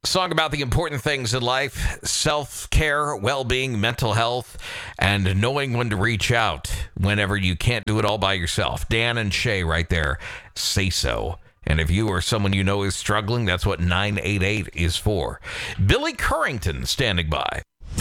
Song about the important things in life, self-care, well-being, mental health, and knowing when to reach out whenever you can't do it all by yourself. Dan and Shay right there say so. And if you or someone you know is struggling, that's what 988 is for. Billy Currington standing by.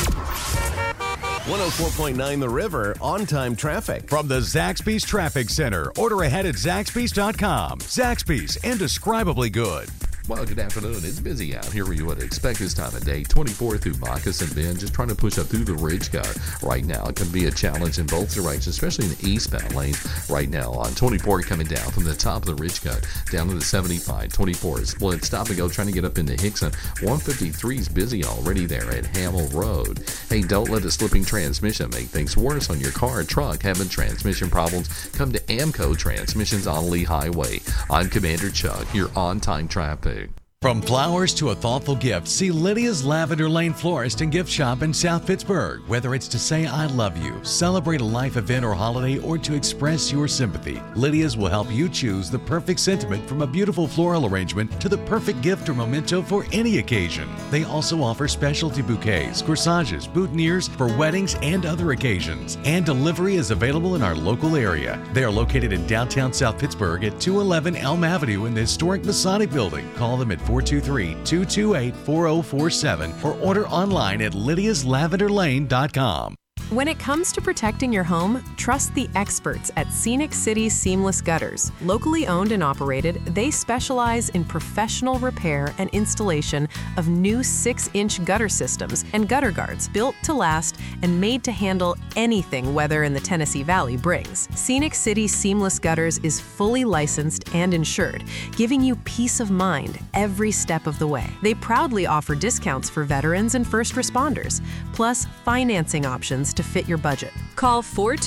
104.9 The River, on-time traffic. From the Zaxby's Traffic Center. Order ahead at Zaxby's.com. Zaxby's, indescribably good. Well, good afternoon. It's busy out here where you would expect this time of day. 24 through Moccasin Bend, just trying to push up through the Ridge Cut. Right now, it can be a challenge in both directions, especially in the eastbound lane. Right now, on 24 coming down from the top of the Ridge Cut down to the 75. 24 is split. Stop and go, trying to get up into Hickson. 153 is busy already there at Hamill Road. Hey, don't let a slipping transmission make things worse on your car or truck. Having transmission problems? Come to Amco Transmissions on Lee Highway. I'm Commander Chuck, your on-time traffic. From flowers to a thoughtful gift, see Lydia's Lavender Lane Florist and Gift Shop in South Pittsburgh. Whether it's to say I love you, celebrate a life event or holiday, or to express your sympathy, Lydia's will help you choose the perfect sentiment, from a beautiful floral arrangement to the perfect gift or memento for any occasion. They also offer specialty bouquets, corsages, boutonnieres for weddings and other occasions. And delivery is available in our local area. They are located in downtown South Pittsburgh at 211 Elm Avenue in the historic Masonic Building. Call them at 423-228-4047 or order online at lydiaslavenderlane.com. When it comes to protecting your home, trust the experts at Scenic City Seamless Gutters. Locally owned and operated, they specialize in professional repair and installation of new 6-inch gutter systems and gutter guards built to last and made to handle anything weather in the Tennessee Valley brings. Scenic City Seamless Gutters is fully licensed and insured, giving you peace of mind every step of the way. They proudly offer discounts for veterans and first responders, plus financing options to fit your budget. Call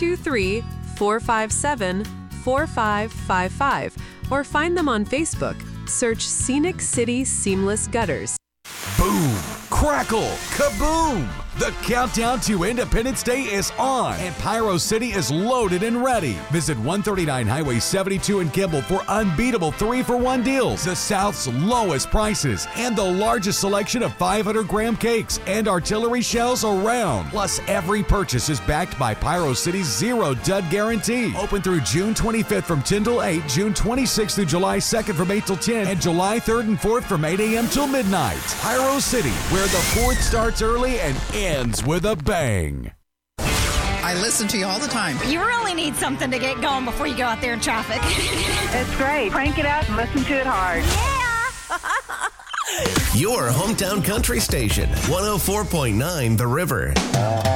423-457-4555 or find them on Facebook. Search Scenic City Seamless Gutters. Boom! Crackle! Kaboom! The countdown to Independence Day is on, and Pyro City is loaded and ready. Visit 139 Highway 72 in Kimball for unbeatable 3-for-1 deals, the South's lowest prices, and the largest selection of 500-gram cakes and artillery shells around. Plus, every purchase is backed by Pyro City's Zero Dud Guarantee. Open through June 25th from 10 till 8, June 26th through July 2nd from 8 till 10, and July 3rd and 4th from 8 a.m. till midnight. Pyro City, where the 4th starts early and ends with a bang. I listen to you all the time. You really need something to get going before you go out there in traffic. It's great. Crank it up and listen to it hard. Yeah! Your hometown country station, 104.9 The River.